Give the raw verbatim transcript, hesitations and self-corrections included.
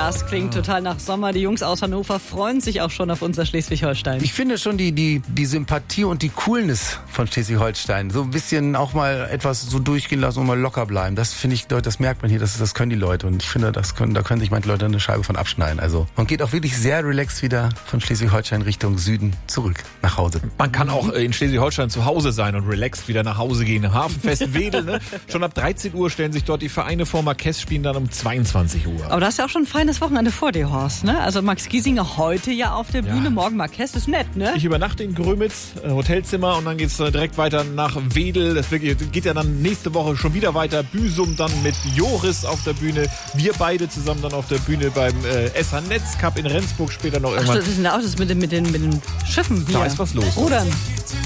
Das klingt total nach Sommer. Die Jungs aus Hannover freuen sich auch schon auf unser Schleswig-Holstein. Ich finde schon die, die, die Sympathie und die Coolness von Schleswig-Holstein. So ein bisschen auch mal etwas so durchgehen lassen und mal locker bleiben. Das finde ich, das merkt man hier, das, das können die Leute. Und ich finde, das können, da können sich manche Leute eine Scheibe von abschneiden. Also man geht auch wirklich sehr relaxed wieder von Schleswig-Holstein Richtung Süden zurück nach Hause. Man kann auch in Schleswig-Holstein zu Hause sein und relaxed wieder nach Hause gehen. Hafenfest Wedel, ne? Schon ab dreizehn Uhr stellen sich dort die Vereine vor. Marquess spielen dann um zweiundzwanzig Uhr. Aber du hast ja auch schon ein feines Wochenende vor dir, Horst, ne? Also Max Giesinger heute ja auf der Bühne, ja. Morgen Marquess, ist nett, ne? Ich übernachte in Grömitz, äh, Hotelzimmer, und dann geht's äh, direkt weiter nach Wedel. Das wirklich, geht ja dann nächste Woche schon wieder weiter. Büsum dann mit Joris auf der Bühne. Wir beide zusammen dann auf der Bühne beim äh, S H Netz Cup in Rendsburg später noch irgendwann. Ach, das sind auch das mit den, mit den, mit den Schiffen hier. Da ist was los. Rudern.